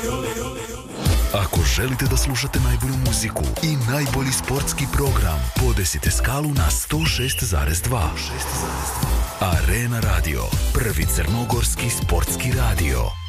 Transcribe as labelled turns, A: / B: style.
A: Ako želite da slušate najbolju muziku i najbolji sportski program, podesite skalu na 106,2. Arena Radio, prvi crnogorski sportski radio.